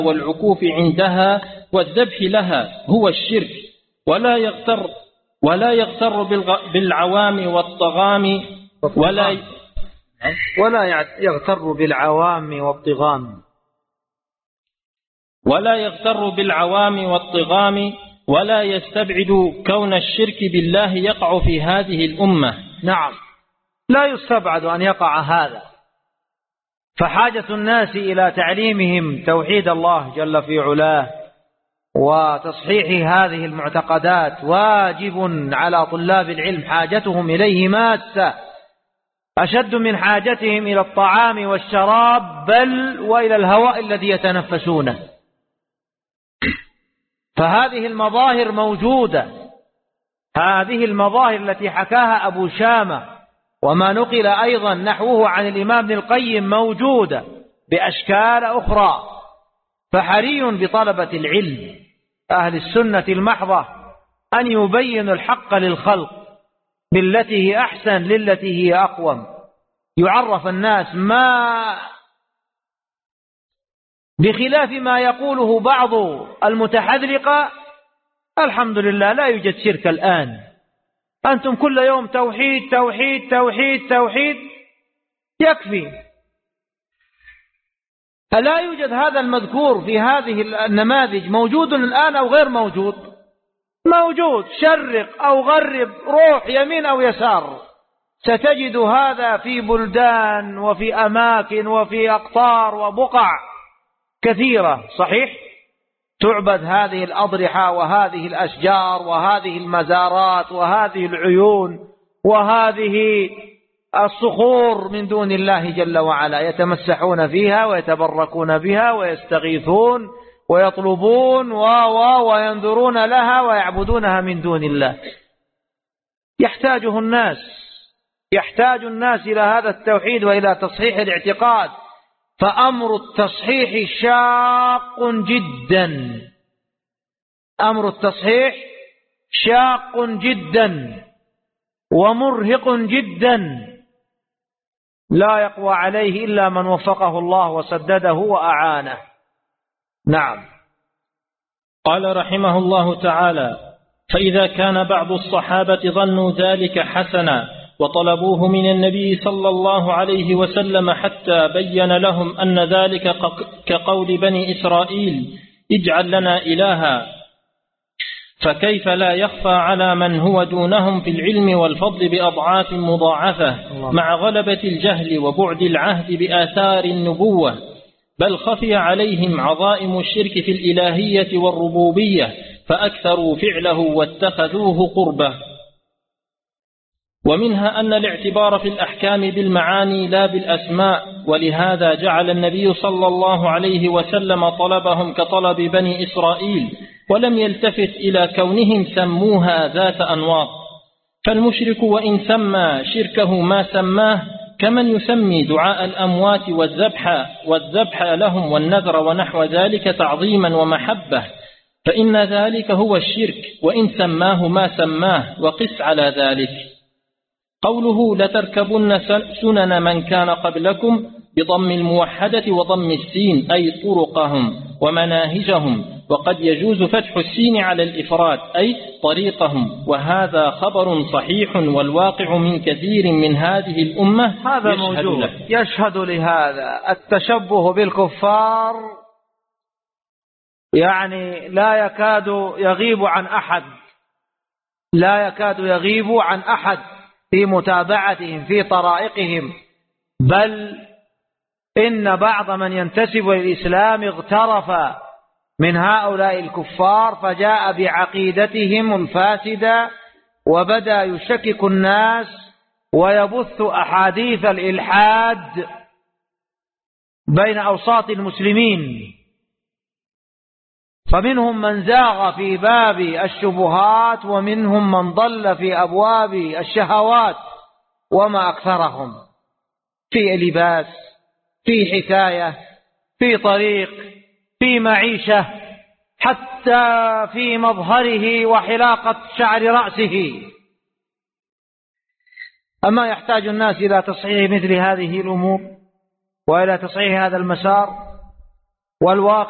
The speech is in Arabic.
والعكوف عندها والذبح لها هو الشرك، ولا يغتر بالعوام والطغام ولا يغتر بالعوام والطغام ولا يستبعد كون الشرك بالله يقع في هذه الأمة. نعم، لا يستبعد أن يقع هذا، فحاجة الناس إلى تعليمهم توحيد الله جل في علاه وتصحيح هذه المعتقدات واجب على طلاب العلم، حاجتهم إليه ماسة أشد من حاجتهم إلى الطعام والشراب، بل وإلى الهواء الذي يتنفسونه. فهذه المظاهر موجودة، هذه المظاهر التي حكاها أبو شامة وما نقل أيضا نحوه عن الإمام ابن القيم موجودة بأشكال أخرى. فحري بطلبة العلم أهل السنة المحضة أن يبينوا الحق للخلق بالتي هي أحسن للتي هي أقوم، يعرف الناس ما بخلاف ما يقوله بعض المتحذلقة. الحمد لله لا يوجد شرك الآن، أنتم كل يوم توحيد توحيد توحيد توحيد يكفي. ألا يوجد هذا المذكور في هذه النماذج موجود الآن أو غير موجود؟ موجود، شرق أو غرب، روح يمين أو يسار، ستجد هذا في بلدان وفي أماكن وفي أقطار وبقع كثيرة. صحيح تعبد هذه الأضرحة وهذه الأشجار وهذه المزارات وهذه العيون وهذه الصخور من دون الله جل وعلا، يتمسحون فيها ويتبركون بها ويستغيثون ويطلبون وينظرون لها ويعبدونها من دون الله. يحتاج الناس إلى هذا التوحيد وإلى تصحيح الاعتقاد. فأمر التصحيح شاق جدا، أمر التصحيح شاق جدا ومرهق جدا، لا يقوى عليه إلا من وفقه الله وسدده وأعانه. نعم. قال رحمه الله تعالى: فإذا كان بعض الصحابة ظنوا ذلك حسنا وطلبوه من النبي صلى الله عليه وسلم حتى بين لهم أن ذلك كقول بني إسرائيل: اجعل لنا إلها، فكيف لا يخفى على من هو دونهم في العلم والفضل بأضعاف مضاعفة مع غلبة الجهل وبعد العهد بآثار النبوة، بل خفي عليهم عظائم الشرك في الإلهية والربوبية فأكثروا فعله واتخذوه قربه. ومنها أن الاعتبار في الأحكام بالمعاني لا بالأسماء، ولهذا جعل النبي صلى الله عليه وسلم طلبهم كطلب بني إسرائيل، ولم يلتفت إلى كونهم سموها ذات أنواط. فالمشرك وإن سمى شركه ما سماه كمن يسمي دعاء الأموات والذبح لهم والنذر ونحو ذلك تعظيما ومحبة، فإن ذلك هو الشرك وإن سماه ما سماه، وقس على ذلك. قوله: لتركبن سنن من كان قبلكم بضم الموحدة وضم السين، أي طرقهم ومناهجهم، وقد يجوز فتح السين على الإفراد أي طريقهم، وهذا خبر صحيح والواقع من كثير من هذه الأمة هذا موجود يشهد لهذا. التشبه بالكفار يعني لا يكاد يغيب عن أحد في متابعتهم في طرائقهم، بل إن بعض من ينتسب للإسلام اغترف من هؤلاء الكفار فجاء بعقيدتهم الفاسدة وبدأ يشكك الناس ويبث أحاديث الإلحاد بين أوساط المسلمين. فمنهم من زاغ في باب الشبهات ومنهم من ضل في أبواب الشهوات، وما أكثرهم في لباس، في حكاية، في طريق، في معيشة، حتى في مظهره وحلاقة شعر رأسه. أما يحتاج الناس إلى تصحيح مثل هذه الأمور وإلى تصحيح هذا المسار والواقع